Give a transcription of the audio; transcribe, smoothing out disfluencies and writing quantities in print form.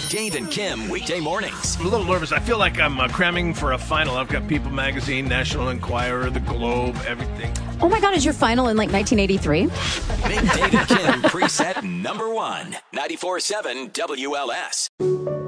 Dave and Kim, weekday mornings. I'm a little nervous. I feel like I'm cramming for a final. I've got People Magazine, National Enquirer, The Globe, everything. Oh my God, is your final in like 1983? Make Dave and Kim preset number 1. 94.7 WLS.